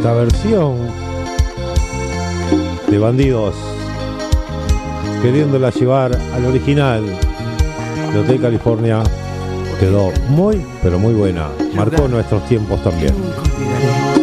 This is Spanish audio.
la versión de Bandidos, queriéndola llevar al original de Hotel California, quedó muy, pero muy buena. Marcó nuestros tiempos también.